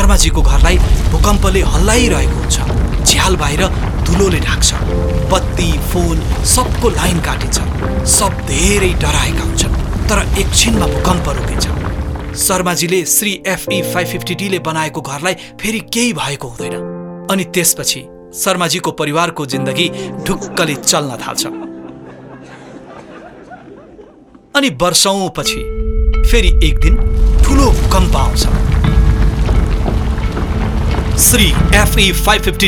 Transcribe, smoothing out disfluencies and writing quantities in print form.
शर्माजीको घरलाई भूकम्पले हल्लाइरहेको हुन्छ। झ्याल बाहिर धुलोले ढाक्छ। बत्ती, फोन सबको लाइन काटिन्छ। सब धेरै डराएका हुन्छन्। तर एकछिनमा भूकम्प रोकिन्छ। शर्माजीले श्री FE 550D ले बनाएको घरलाई फेरि केही भएको हुँदैन। अनि त्यसपछि शर्माजीको परिवारको जिन्दगी ढुक्कले चल्न थाल्छ। अनि वर्षौंपछि फेरि एक दिन ठुलो भूकम्प आउँछ। श्री FE 550